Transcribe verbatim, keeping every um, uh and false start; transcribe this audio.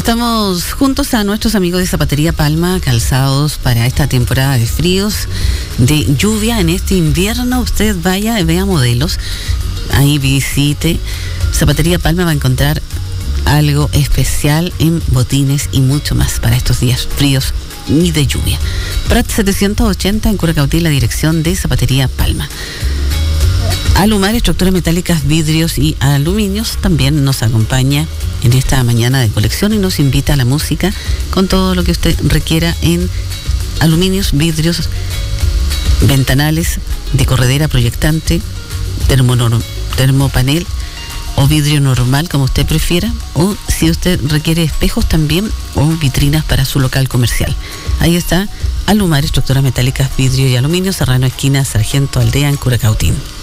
Estamos juntos a nuestros amigos de Zapatería Palma, calzados para esta temporada de fríos, de lluvia en este invierno. Usted vaya y vea modelos, ahí visite. Zapatería Palma va a encontrar algo especial en botines y mucho más para estos días fríos y de lluvia. Prat setecientos ochenta en Curacautín, la dirección de Zapatería Palma. Alumar, estructuras metálicas, vidrios y aluminios, también nos acompaña en esta mañana de colección y nos invita a la música con todo lo que usted requiera en aluminios, vidrios, ventanales de corredera proyectante, termonor- termopanel o vidrio normal, como usted prefiera, o si usted requiere espejos también o vitrinas para su local comercial. Ahí está Alumar, estructuras metálicas, vidrio y aluminio, Serrano esquina Sargento Aldea en Curacautín.